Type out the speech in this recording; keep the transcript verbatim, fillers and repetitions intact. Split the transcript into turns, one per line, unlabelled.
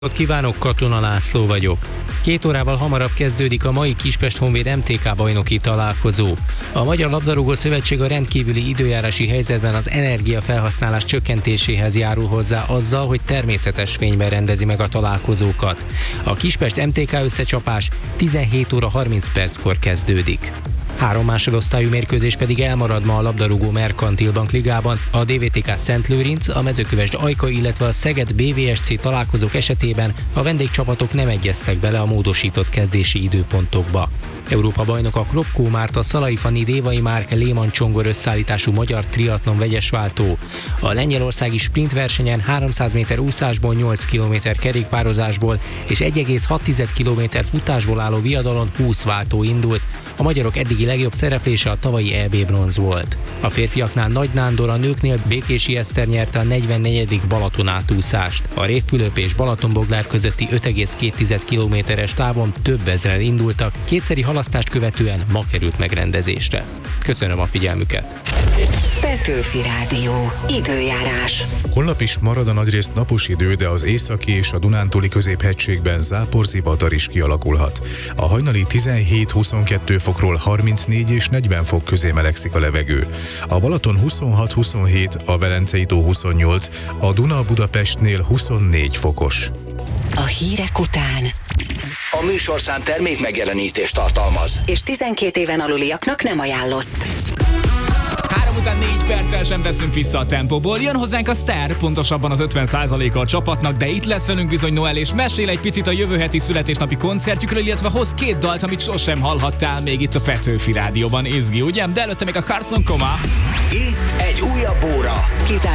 Ott kívánok, Katona László vagyok. Két órával hamarabb kezdődik a mai Kispest Honvéd em té ká bajnoki találkozó. A Magyar Labdarúgó Szövetség a rendkívüli időjárási helyzetben az energiafelhasználás csökkentéséhez járul hozzá azzal, hogy természetes fényben rendezi meg a találkozókat. A Kispest em té ká összecsapás tizenhét óra harminc perckor kezdődik. Három másodosztályú mérkőzés pedig elmarad ma a labdarúgó Merkantil Bank ligában. A dé vé té ká Szent Lőrinc, a Mezőkövesd Ajka, illetve a Szeged bé vé es cé találkozók esetében a vendégcsapatok nem egyeztek bele a módosított kezdési időpontokba. Európa bajnoka Kropkó Márta, Szalai Fanni, Dévai Márk, Léman Csongor összeállítású magyar triatlon vegyesváltó. A lengyelországi sprint versenyen háromszáz méter úszásból, nyolc kilométer kerékpározásból és egy egész hat kilométer futásból álló viadalon húsz váltó indult. A magyarok eddigi legjobb szereplése a tavalyi é bé bronz volt. A férfiaknál Nagy Nándor, a nőknél Békési Eszter nyerte a negyvennegyedik Balaton átúszást. A Révfülöp és Balatonboglár közötti öt egész két kilométeres távon több ezren indultak, kétszeri halasztást követően ma került megrendezésre. Köszönöm a figyelmüket!
Petőfi Rádió. Időjárás.
Holnap is marad a nagyrészt napos idő, de az északi és a Dunántúli középhegységben záporzivatar is kialakulhat. A hajnali tizenhét-huszonkettő fokról harmincnégy és negyven fok közé melegszik a levegő. A Balaton huszonhat-huszonhét, a Velencei tó huszonnyolc, a Duna Budapestnél huszonnégy fokos.
A hírek után
A műsorszám termék megjelenítést tartalmaz,
és tizenkét éven aluliaknak nem ajánlott.
Három után négy perccel sem veszünk vissza a tempóból. Jön hozzánk a Szter, pontosabban az ötven százaléka a csapatnak, de itt lesz velünk bizony Noel, és mesél egy picit a jövő heti születésnapi koncertjükről, illetve hoz két dalt, amit sosem hallhattál még itt a Petőfi Rádióban. Izgi, ugye? De előtte még a Carson Coma.
itt egy újabb óra.